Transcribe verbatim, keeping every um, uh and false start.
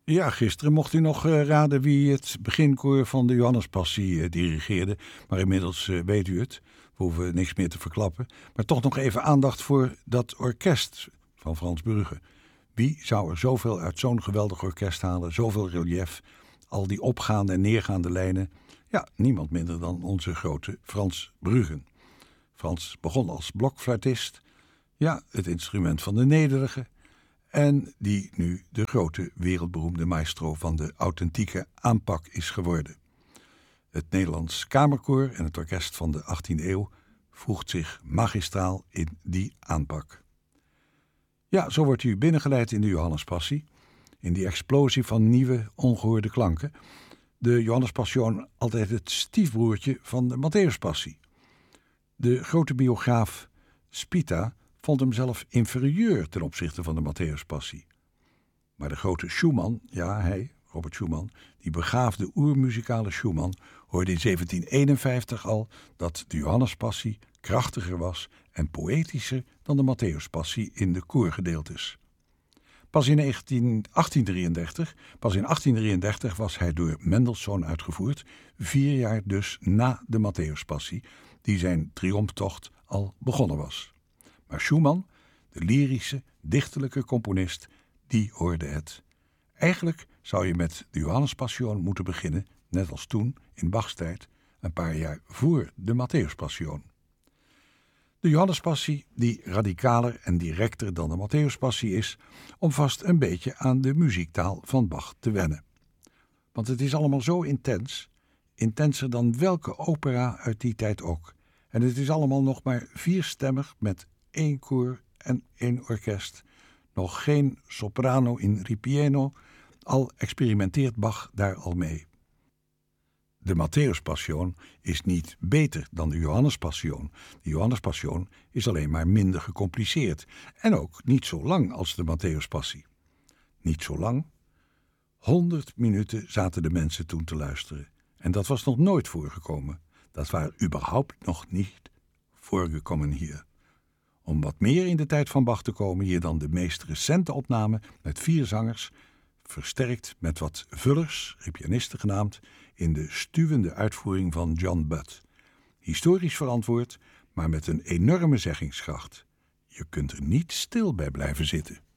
Ja, gisteren mocht u nog uh, raden wie het beginkoor van de Johannespassie uh, dirigeerde. Maar inmiddels uh, weet u het. We hoeven niks meer te verklappen. Maar toch nog even aandacht voor dat orkest van Frans Brugge. Wie zou er zoveel uit zo'n geweldig orkest halen? Zoveel relief, al die opgaande en neergaande lijnen. Ja, niemand minder dan onze grote Frans Brugge. Frans begon als blokfluitist. Ja, het instrument van de nederigen. En die nu de grote wereldberoemde maestro van de authentieke aanpak is geworden. Het Nederlands Kamerkoor en het orkest van de achttiende eeuw voegt zich magistraal in die aanpak. Ja, zo wordt u binnengeleid in de Johannespassie, in die explosie van nieuwe, ongehoorde klanken. De Johannespassion altijd het stiefbroertje van de Matthäuspassie. De grote biograaf Spita vond hem zelf inferieur ten opzichte van de Matthäuspassie. Maar de grote Schumann, ja hij, Robert Schumann, die begaafde oermuzikale Schumann, hoorde in zeventien eenenvijftig al dat de Johannespassie krachtiger was en poëtischer dan de Matthäuspassie in de koorgedeeltes. Pas in achttien drieëndertig, pas in achttien drieëndertig was hij door Mendelssohn uitgevoerd, vier jaar dus na de Matthäuspassie, die zijn triomftocht al begonnen was. Maar Schumann, de lyrische, dichterlijke componist, die hoorde het. Eigenlijk zou je met de Johannespassion moeten beginnen, net als toen, in Bachs tijd, een paar jaar voor de Matthäuspassion. De Johannespassie, die radicaler en directer dan de Matthäuspassie is, om vast een beetje aan de muziektaal van Bach te wennen. Want het is allemaal zo intens, intenser dan welke opera uit die tijd ook. En het is allemaal nog maar vierstemmig met één koor en één orkest. Nog geen soprano in ripieno, al experimenteert Bach daar al mee. De Matthäuspassion is niet beter dan de Johannespassion. De Johannespassion is alleen maar minder gecompliceerd en ook niet zo lang als de Matthäuspassie. Niet zo lang? Honderd minuten zaten de mensen toen te luisteren. En dat was nog nooit voorgekomen. Dat waren überhaupt nog niet voorgekomen hier. Om wat meer in de tijd van Bach te komen, hier dan de meest recente opname met vier zangers, versterkt met wat vullers, repianisten genaamd, in de stuwende uitvoering van John Butt. Historisch verantwoord, maar met een enorme zeggingskracht. Je kunt er niet stil bij blijven zitten.